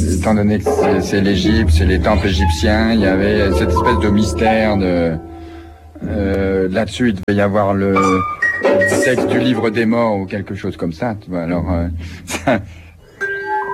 étant donné que c'est l'Égypte, c'est les temples égyptiens, il y avait cette espèce de mystère là-dessus, il devait y avoir le texte du livre des morts ou quelque chose comme ça. Tu vois. Alors,